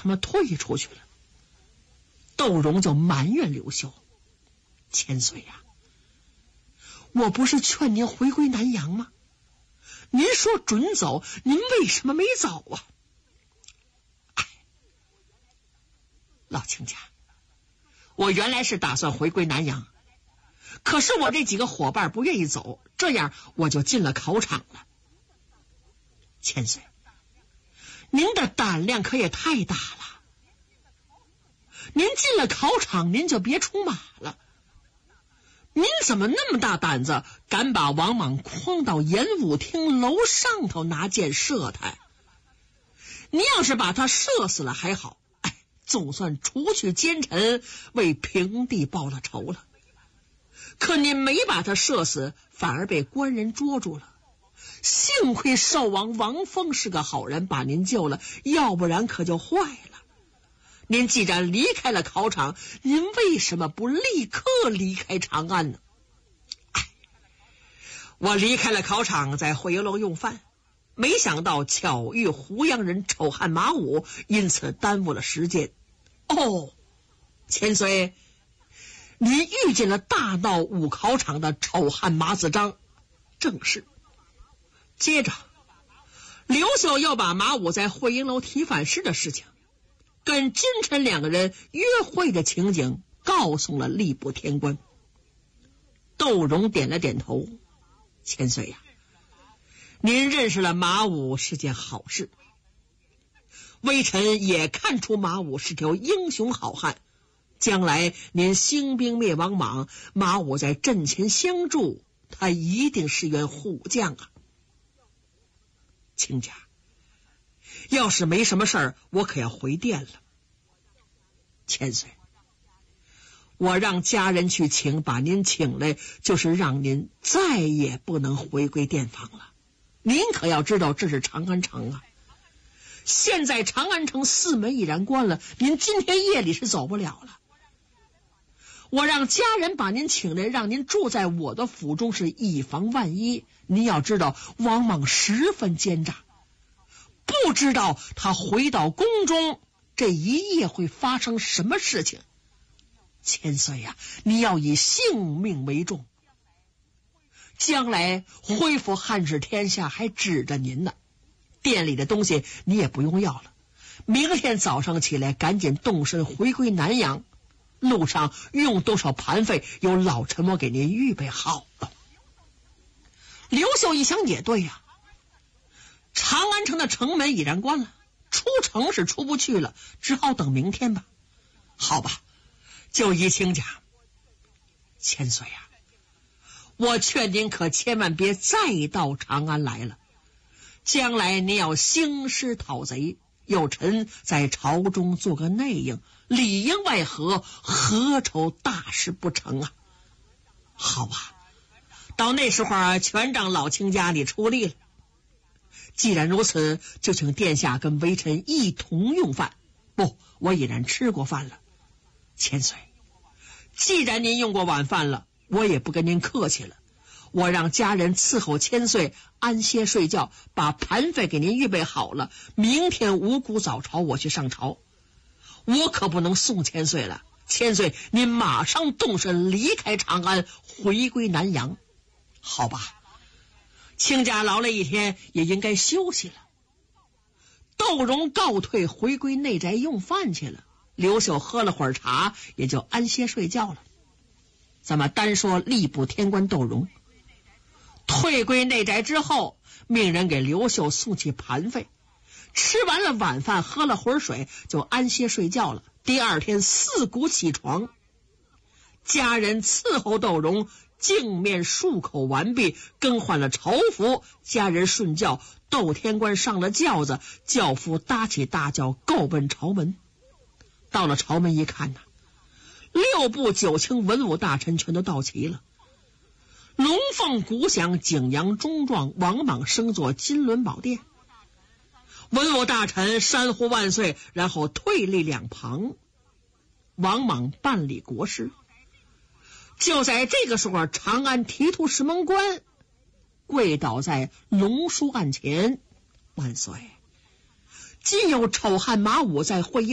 他们退出去了。窦融就埋怨刘秀：千岁呀，我不是劝您回归南阳吗？您说准走，您为什么没走啊？哎，老亲家，我原来是打算回归南阳，可是我这几个伙伴不愿意走，这样我就进了考场了。千岁，您的胆量可也太大了，您进了考场您就别出马了。您怎么那么大胆子，敢把王莽诓到演武厅楼上头拿箭射他？你要是把他射死了还好，哎，总算除去奸臣，为平地报了仇了。可您没把他射死，反而被官人捉住了。幸亏寿王王峰是个好人，把您救了，要不然可就坏了。您既然离开了考场，您为什么不立刻离开长安呢？哎，我离开了考场，在会营楼用饭，没想到巧遇湖阳人丑汉马武，因此耽误了时间。哦，千岁，您遇见了大闹武考场的丑汉马子章。正是。接着刘秀又把马武在会营楼提反诗的事情，跟君臣两个人约会的情景告诉了吏部天官。窦融点了点头：千岁呀，您认识了马武是件好事，微臣也看出马武是条英雄好汉，将来您兴兵灭王莽，马武在阵前相助，他一定是员虎将啊。亲家，要是没什么事儿，我可要回殿了。千岁，我让家人去请，把您请来，就是让您再也不能回归殿房了。您可要知道，这是长安城啊！现在长安城四门已然关了，您今天夜里是走不了了。我让家人把您请来，让您住在我的府中，是以防万一。您要知道，王莽十分奸诈，不知道他回到宫中这一夜会发生什么事情。千岁呀，你要以性命为重，将来恢复汉治天下还指着您呢。店里的东西你也不用要了，明天早上起来赶紧动身回归南阳，路上用多少盘费，有老臣我给您预备好了。刘秀一想也对呀，长安城的城门已然关了，出城是出不去了，只好等明天吧。好吧，就依亲家。千岁呀，我劝您可千万别再到长安来了，将来您要兴师讨贼，有臣在朝中做个内应，里应外合，何愁大事不成啊？好吧，到那时候全仗老卿家里出力了。既然如此，就请殿下跟微臣一同用饭。不，我已然吃过饭了。千岁，既然您用过晚饭了，我也不跟您客气了，我让家人伺候千岁安歇睡觉，把盘费给您预备好了，明天五谷早朝我去上朝。我可不能送千岁了，千岁您马上动身离开长安，回归南阳。好吧，亲家劳累一天，也应该休息了。窦融告退，回归内宅用饭去了。刘秀喝了会儿茶，也就安歇睡觉了。咱们单说吏部天官窦融，退归内宅之后，命人给刘秀送去盘费，吃完了晚饭，喝了会儿水，就安歇睡觉了。第二天四鼓起床，家人伺候窦融净面漱口完毕，更换了朝服，家人顺轿，窦天官上了轿子，轿夫搭起大轿，够奔朝门。到了朝门一看呐，六部九卿文武大臣全都到齐了，龙凤鼓响，景阳钟状，王莽升坐金轮宝殿。文武大臣山呼万岁，然后退立两旁，王莽办理国事。就在这个时候，长安提督石门关跪倒在龙书案前，万岁！今有丑汉马武在会